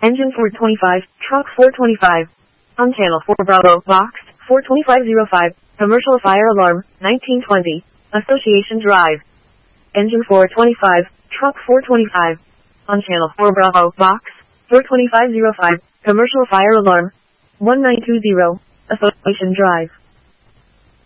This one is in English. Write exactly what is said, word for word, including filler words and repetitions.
Engine four twenty-five, truck four twenty-five. On channel four Bravo, box four twenty-five oh five, commercial fire alarm, nineteen twenty, Association Drive. Engine four twenty-five, truck four twenty-five. On channel four Bravo, box four twenty-five oh five, commercial fire alarm, one nine two zero, Association Drive.